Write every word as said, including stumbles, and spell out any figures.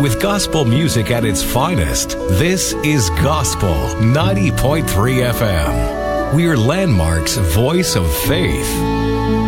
with gospel music at its finest. This is Gospel ninety point three F M. We're Landmark's voice of faith.